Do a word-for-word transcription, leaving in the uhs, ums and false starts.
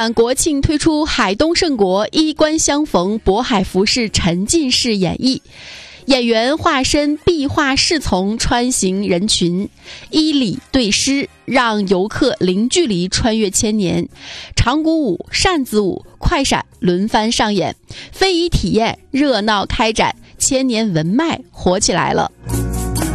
馆国庆推出海东胜国衣冠相逢渤海服饰沉浸式演绎，演员化身壁画侍从穿行人群，衣礼对诗，让游客零距离穿越千年。长鼓舞、扇子舞、快闪轮番上演，非遗体验热闹开展，千年文脉活起来了。